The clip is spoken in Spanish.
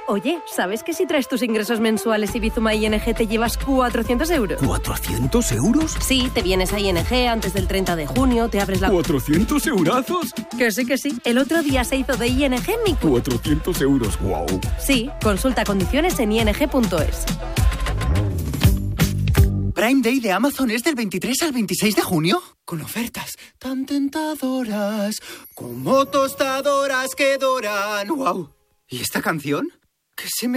Oye, ¿sabes que si traes tus ingresos mensuales y Bizuma ING te llevas 400 euros? ¿400 euros? Sí, te vienes a ING antes del 30 de junio, te abres la... ¿400 eurazos? Que sí, que sí. El otro día se hizo de ING mi... 400 euros, guau. Sí, consulta condiciones en ing.es. Prime Day de Amazon es del 23 al 26 de junio. Con ofertas tan tentadoras como tostadoras que doran. ¡Wow! ¿Y esta canción? ¿Qué se me